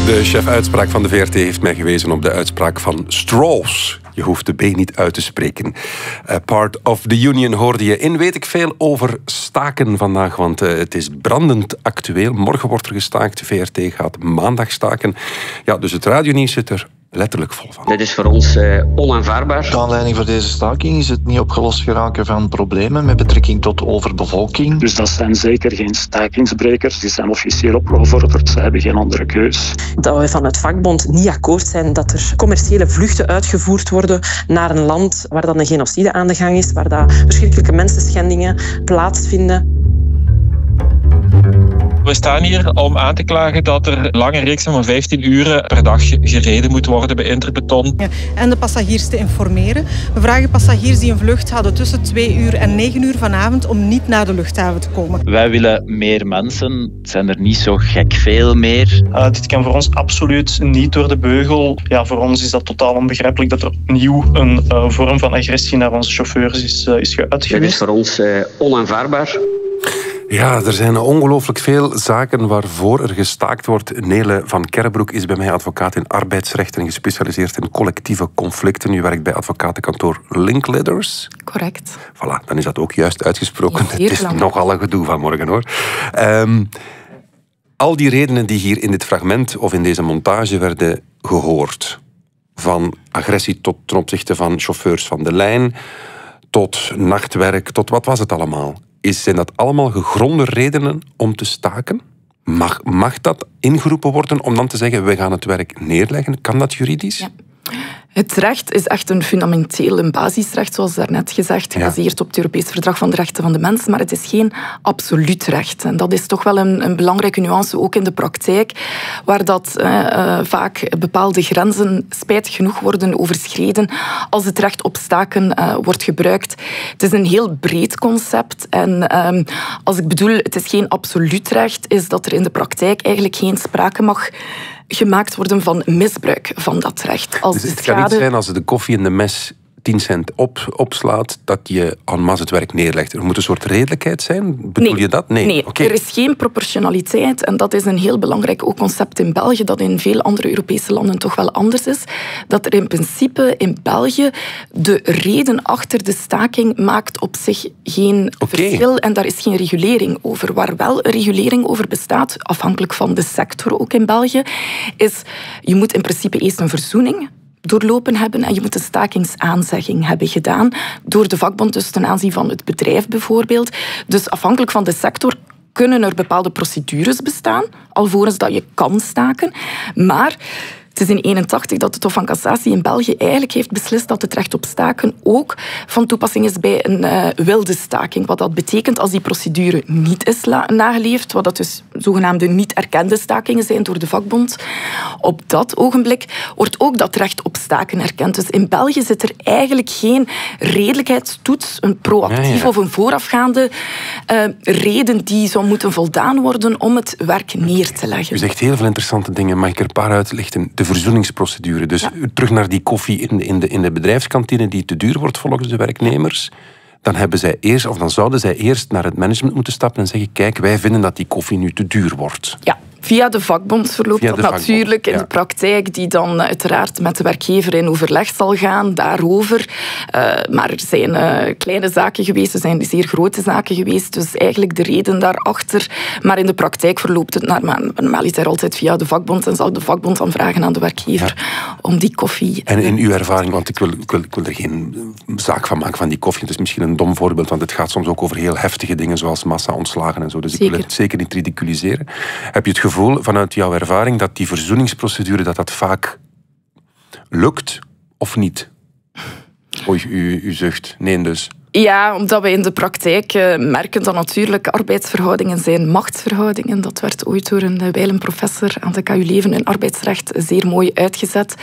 De chef-uitspraak van de VRT heeft mij gewezen op de uitspraak van Strauss. Je hoeft de B niet uit te spreken. Part of the Union hoorde je in. Weet ik veel over staken vandaag, want het is brandend actueel. Morgen wordt er gestaakt. De VRT gaat maandag staken. Ja, dus het radionieuws zit er letterlijk vol van. Dit is voor ons onaanvaardbaar. De aanleiding voor deze staking is het niet opgelost geraken van problemen met betrekking tot overbevolking. Dus dat zijn zeker geen stakingsbrekers. Die zijn officieel opgevorderd. Ze hebben geen andere keus. Dat we van het vakbond niet akkoord zijn dat er commerciële vluchten uitgevoerd worden naar een land waar dan een genocide aan de gang is, waar dat verschrikkelijke mensenschendingen plaatsvinden. We staan hier om aan te klagen dat er lange reeksen van 15 uren per dag gereden moet worden bij Interbeton. En de passagiers te informeren. We vragen passagiers die een vlucht hadden tussen 2 uur en 9 uur vanavond om niet naar de luchthaven te komen. Wij willen meer mensen. Het zijn er niet zo gek veel meer. Dit kan voor ons absoluut niet door de beugel. Ja, voor ons is dat totaal onbegrijpelijk dat er opnieuw een vorm van agressie naar onze chauffeurs is geuit. Dit is voor ons onaanvaardbaar. Ja, er zijn ongelooflijk veel zaken waarvoor er gestaakt wordt. Nele van Kerrebroek is bij mij advocaat in arbeidsrecht en gespecialiseerd in collectieve conflicten. U werkt bij advocatenkantoor Linkletters. Correct. Voilà, dan is dat ook juist uitgesproken. Ja, het is nogal een gedoe vanmorgen, hoor. Al die redenen die hier in dit fragment of in deze montage werden gehoord, van agressie tot ten opzichte van chauffeurs van de lijn, tot nachtwerk, tot wat was het allemaal? Zijn dat allemaal gegronde redenen om te staken? Mag dat ingeroepen worden om dan te zeggen, we gaan het werk neerleggen? Kan dat juridisch? Ja. Het recht is echt een fundamenteel, een basisrecht, zoals daarnet gezegd, gebaseerd op het Europees Verdrag van de Rechten van de Mens, maar het is geen absoluut recht. En dat is toch wel een belangrijke nuance, ook in de praktijk, waar dat vaak bepaalde grenzen spijtig genoeg worden overschreden als het recht op staken wordt gebruikt. Het is een heel breed concept en als ik bedoel, het is geen absoluut recht, is dat er in de praktijk eigenlijk geen sprake mag gemaakt worden van misbruik van dat recht. Dus het kan niet zijn als de koffie en de mes 10 cent opslaat, dat je en masse het werk neerlegt. Er moet een soort redelijkheid zijn. Bedoel je dat? Nee, okay. Er is geen proportionaliteit. En dat is een heel belangrijk ook concept in België, dat in veel andere Europese landen toch wel anders is. Dat er in principe in België de reden achter de staking maakt op zich geen verschil. En daar is geen regulering over. Waar wel een regulering over bestaat, afhankelijk van de sector ook in België, is je moet in principe eerst een verzoening doorlopen hebben en je moet een stakingsaanzegging hebben gedaan door de vakbond, dus ten aanzien van het bedrijf bijvoorbeeld. Dus afhankelijk van de sector kunnen er bepaalde procedures bestaan, alvorens dat je kan staken. Maar het is in 1981 dat het Hof van Cassatie in België eigenlijk heeft beslist dat het recht op staken ook van toepassing is bij een wilde staking. Wat dat betekent als die procedure niet is nageleefd, wat dat dus zogenaamde niet erkende stakingen zijn door de vakbond. Op dat ogenblik wordt ook dat recht op staken erkend. Dus in België zit er eigenlijk geen redelijkheidstoets, een proactief of een voorafgaande reden die zou moeten voldaan worden om het werk neer te leggen. U zegt heel veel interessante dingen, mag ik er een paar uitlichten? De verzoeningsprocedure. Dus terug naar die koffie in de bedrijfskantine die te duur wordt volgens de werknemers. Dan hebben zij eerst, of dan zouden zij eerst naar het management moeten stappen en zeggen, kijk, wij vinden dat die koffie nu te duur wordt. Ja. Via de vakbond verloopt dat natuurlijk in de praktijk, die dan uiteraard met de werkgever in overleg zal gaan daarover. Maar er zijn kleine zaken geweest, er zijn zeer grote zaken geweest, dus eigenlijk de reden daarachter. Maar in de praktijk verloopt het normaliter altijd via de vakbond en zal de vakbond dan vragen aan de werkgever om die koffie. En in uw ervaring, want ik wil er geen zaak van maken van die koffie, het is misschien een dom voorbeeld, want het gaat soms ook over heel heftige dingen zoals massa-ontslagen en zo, dus ik wil het zeker niet ridiculiseren. Heb je het gevoel vanuit jouw ervaring dat die verzoeningsprocedure dat vaak lukt of niet? Oei, u zucht. Nee, dus. Ja, omdat we in de praktijk merken dat natuurlijk arbeidsverhoudingen zijn machtsverhoudingen. Dat werd ooit door een wijlen-professor aan de KU Leuven in arbeidsrecht zeer mooi uitgezet.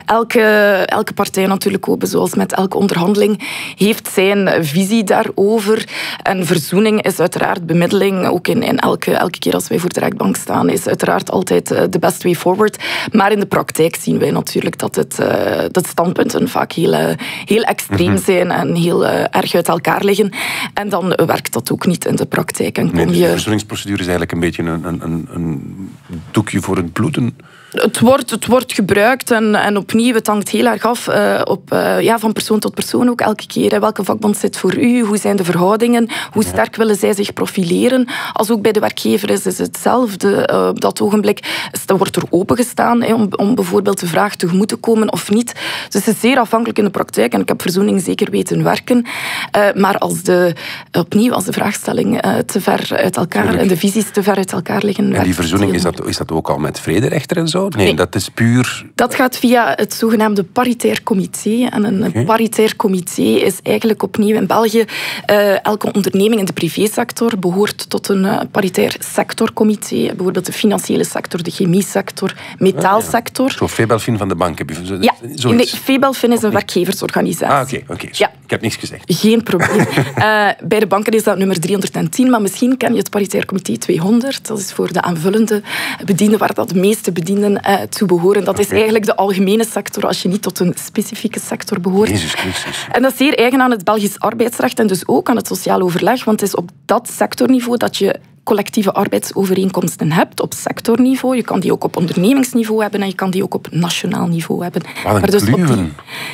Elke partij natuurlijk ook, zoals met elke onderhandeling, heeft zijn visie daarover. En verzoening is uiteraard bemiddeling. Ook in elke keer als wij voor de rechtbank staan, is uiteraard altijd de best way forward. Maar in de praktijk zien wij natuurlijk dat standpunten vaak heel extreem zijn en heel erg uit elkaar liggen. En dan werkt dat ook niet in de praktijk. En de verzoeningsprocedure is eigenlijk een beetje een doekje voor het bloeden. Het wordt gebruikt en opnieuw, het hangt heel erg af van persoon tot persoon ook elke keer. Hè. Welke vakbond zit voor u? Hoe zijn de verhoudingen? Hoe sterk willen zij zich profileren? Als ook bij de werkgever is hetzelfde. Op dat ogenblik wordt er opengestaan om bijvoorbeeld de vraag tegemoet te komen of niet. Dus het is zeer afhankelijk in de praktijk en ik heb verzoening zeker weten werken. Maar als de vraagstelling te ver uit elkaar en de visies te ver uit elkaar liggen... En die verzoening, is dat ook al met vrederechter en zo? Nee, dat is puur... Dat gaat via het zogenaamde paritair comité. En een paritair comité is eigenlijk opnieuw in België... elke onderneming in de privésector behoort tot een paritair sectorcomité. Bijvoorbeeld de financiële sector, de chemiesector, metaalsector. Zo Febelfin van de bank heb je... Ja, Febelfin is een werkgeversorganisatie. Oké. Ja. Ik heb niks gezegd. Geen probleem. Bij de banken is dat nummer 310, maar misschien ken je het paritair comité 200. Dat is voor de aanvullende bedienden, waar dat de meeste bedienden toe behoren. Dat is eigenlijk de algemene sector, als je niet tot een specifieke sector behoort. Jezus Christus. En dat is zeer eigen aan het Belgisch arbeidsrecht en dus ook aan het sociaal overleg, want het is op dat sectorniveau dat je collectieve arbeidsovereenkomsten hebt op sectorniveau. Je kan die ook op ondernemingsniveau hebben en je kan die ook op nationaal niveau hebben. Wat een kluwen.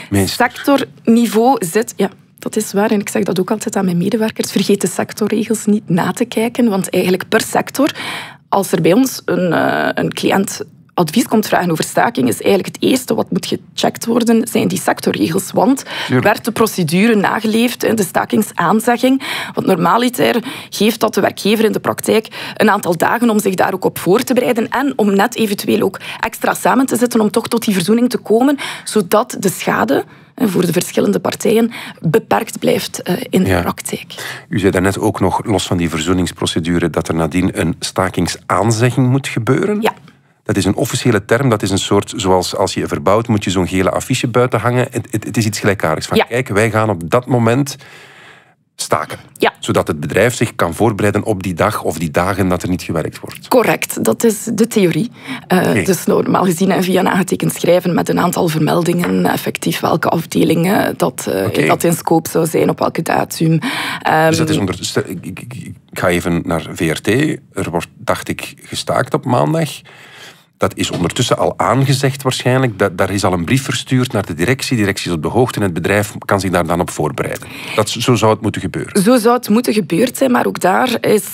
Sectorniveau zit... Ja, dat is waar. En ik zeg dat ook altijd aan mijn medewerkers. Vergeet de sectorregels niet na te kijken, want eigenlijk per sector, als er bij ons een cliënt advies komt vragen over staking, is eigenlijk het eerste wat moet gecheckt worden, zijn die sectorregels. Want werd de procedure nageleefd, de stakingsaanzegging, want normaliter geeft dat de werkgever in de praktijk een aantal dagen om zich daar ook op voor te bereiden en om net eventueel ook extra samen te zitten om toch tot die verzoening te komen, zodat de schade voor de verschillende partijen beperkt blijft in de praktijk. U zei daarnet ook nog, los van die verzoeningsprocedure, dat er nadien een stakingsaanzegging moet gebeuren? Ja. Dat is een officiële term, dat is een soort, zoals als je verbouwt, moet je zo'n gele affiche buiten hangen. Het is iets gelijkaardigs. Van kijk, wij gaan op dat moment staken. Ja. Zodat het bedrijf zich kan voorbereiden op die dag of die dagen dat er niet gewerkt wordt. Correct, dat is de theorie. Dus normaal gezien via een aangetekend schrijven met een aantal vermeldingen, effectief welke afdelingen dat in scope zou zijn, op welke datum. Dus dat is ik ga even naar VRT. Er wordt, dacht ik, gestaakt op maandag. Dat is ondertussen al aangezegd waarschijnlijk. Daar is al een brief verstuurd naar de directie. De directie is op de hoogte en het bedrijf kan zich daar dan op voorbereiden. Zo zou het moeten gebeuren. Zo zou het moeten gebeurd zijn, maar ook daar is...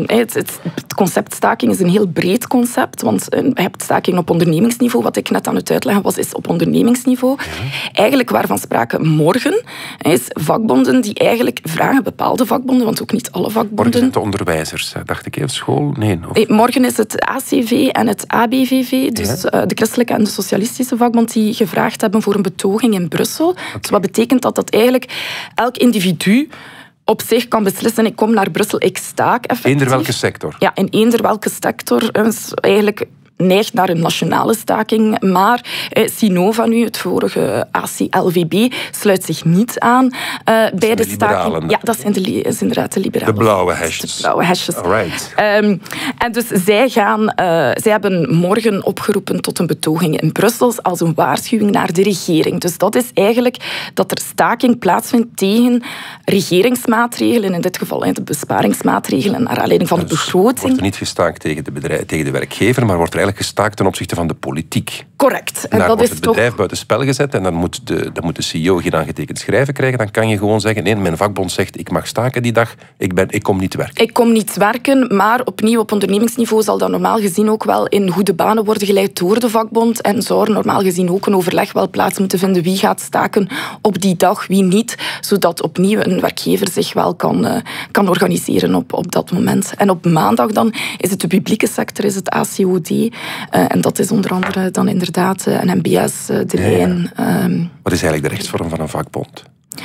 Het concept staking is een heel breed concept, want je hebt staking op ondernemingsniveau. Wat ik net aan het uitleggen was, is op ondernemingsniveau. Ja. Eigenlijk waarvan sprake morgen is vakbonden die eigenlijk vragen, bepaalde vakbonden, want ook niet alle vakbonden... Morgen zijn de onderwijzers, dacht ik, op school? Nee, morgen is het ACV en het ABV. Dus de christelijke en de socialistische vakbond die gevraagd hebben voor een betoging in Brussel. Okay. Dus wat betekent dat eigenlijk elk individu op zich kan beslissen, ik kom naar Brussel, ik staak effectief. Eender welke sector? Ja, in eender welke sector is eigenlijk neigt naar een nationale staking, maar Sinova nu, het vorige ACLVB, sluit zich niet aan bij de staking. Ja, dat is inderdaad de liberalen. De blauwe hesjes. De blauwe hesjes. Alright. En dus zij hebben morgen opgeroepen tot een betoging in Brussel als een waarschuwing naar de regering. Dus dat is eigenlijk dat er staking plaatsvindt tegen regeringsmaatregelen, in dit geval de besparingsmaatregelen naar aanleiding van de begroting. Wordt er niet gestaakt tegen de werkgever, maar wordt er gestaakt ten opzichte van de politiek. Correct. En daar dat wordt het bedrijf buiten spel gezet en dan moet de CEO geen aangetekend schrijven krijgen. Dan kan je gewoon zeggen, nee, mijn vakbond zegt, ik mag staken die dag, ik kom niet werken. Ik kom niet werken, maar opnieuw op ondernemingsniveau zal dat normaal gezien ook wel in goede banen worden geleid door de vakbond en zou er normaal gezien ook een overleg wel plaats moeten vinden wie gaat staken op die dag, wie niet, zodat opnieuw een werkgever zich wel kan organiseren op dat moment. En op maandag dan is het de publieke sector, is het ACOD. En dat is onder andere dan inderdaad een MBS, de lijn. Wat is eigenlijk de rechtsvorm van een vakbond?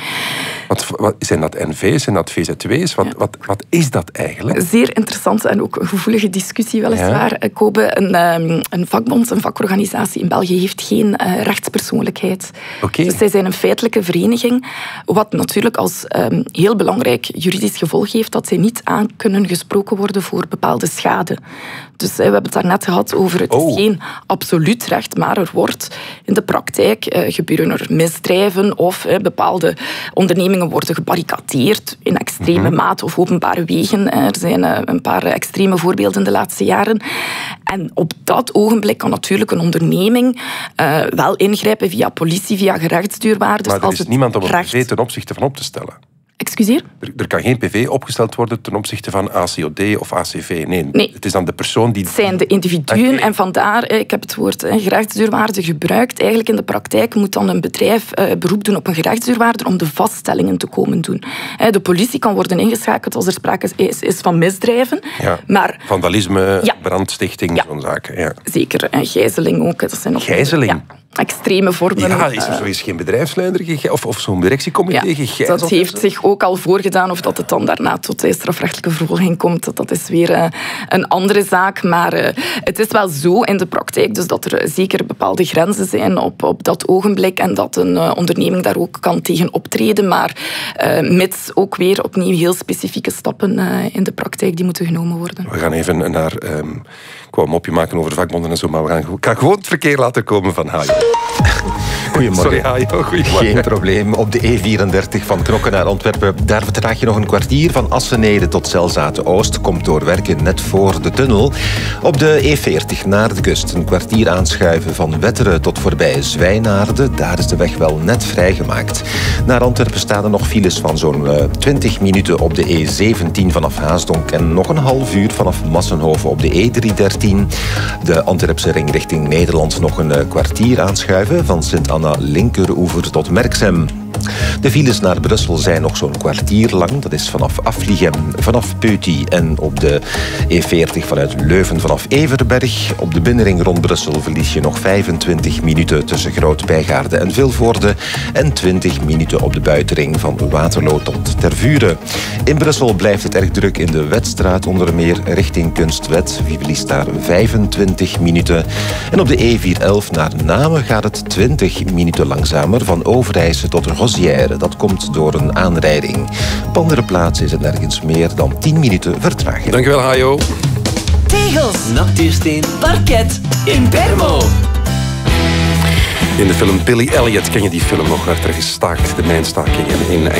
Wat zijn dat NV's, zijn dat VZW's? Wat is dat eigenlijk? Zeer interessante en ook een gevoelige discussie weliswaar. Ja. Kobe, een vakbond, een vakorganisatie in België heeft geen rechtspersoonlijkheid. Okay. Dus zij zijn een feitelijke vereniging, wat natuurlijk als heel belangrijk juridisch gevolg heeft dat zij niet aan kunnen gesproken worden voor bepaalde schade. Dus we hebben het daarnet gehad over het is geen absoluut recht, maar er wordt in de praktijk gebeuren er misdrijven of bepaalde ondernemingen ondernemingen worden gebarricadeerd in extreme mate of openbare wegen. Er zijn een paar extreme voorbeelden de laatste jaren. En op dat ogenblik kan natuurlijk een onderneming wel ingrijpen via politie, via gerechtsdeurwaarders. Maar er is niemand om een PV ten opzichte van op te stellen. Excuseer? Er kan geen PV opgesteld worden ten opzichte van ACOD of ACV. Nee. Het is dan de persoon die... Het zijn de individuen en vandaar, ik heb het woord gerechtsdeurwaarder gebruikt. Eigenlijk in de praktijk moet dan een bedrijf beroep doen op een gerechtsdeurwaarder om de vaststellingen te komen doen. De politie kan worden ingeschakeld als er sprake is van misdrijven. Ja, maar, vandalisme, brandstichting, zo'n zaken. Ja. Zeker, en gijzeling ook. Dat zijn nog gijzeling? Extreme vormen. Ja, is er zo eens geen bedrijfsleider of zo'n directiecomité gegijzeld? Dat heeft zich ook al voorgedaan. Of dat het dan daarna tot strafrechtelijke vervolging komt, dat is weer een andere zaak. Maar het is wel zo in de praktijk dus dat er zeker bepaalde grenzen zijn op dat ogenblik en dat een onderneming daar ook kan tegen optreden. Maar mits ook weer opnieuw heel specifieke stappen in de praktijk die moeten genomen worden. We gaan even naar... Ik wou een mopje maken over vakbonden en zo, maar we gaan gewoon het verkeer laten komen van Hajo. Goedemorgen. Sorry, Hajo. Goedemorgen. Geen probleem. Op de E34 van Knokke naar Antwerpen. Daar vertraag je nog een kwartier van Assenede tot Zelzaten-Oost. Komt door werken net voor de tunnel. Op de E40 naar de kust. Een kwartier aanschuiven van Wetteren tot voorbij Zwijnaarden. Daar is de weg wel net vrijgemaakt. Naar Antwerpen staan er nog files van zo'n 20 minuten op de E17 vanaf Haasdonk. En nog een half uur vanaf Massenhoven op de E313. De Antwerpse ring richting Nederland nog een kwartier aanschuiven van Sint-Anna linkeroever tot Merksem. De files naar Brussel zijn nog zo'n kwartier lang. Dat is vanaf Afligem, vanaf Peuty en op de E40 vanuit Leuven vanaf Everberg. Op de binnenring rond Brussel verlies je nog 25 minuten tussen Groot-Bijgaarde en Vilvoorde en 20 minuten op de buitenring van Waterloo tot Tervuren. In Brussel blijft het erg druk in de Wetstraat, onder meer richting Kunstwet. Wie verliest daar 25 minuten. En op de E411 naar Namen gaat het 20 minuten langzamer van Overijse tot Rosière. Dat komt door een aanrijding. Op andere plaatsen is het nergens meer dan 10 minuten vertraging. Dankjewel, Hajo. Tegels, natuursteen, parket in Bermo. In de film Billy Elliot ken je die film nog, werd er gestaakt, de mijnstakingen in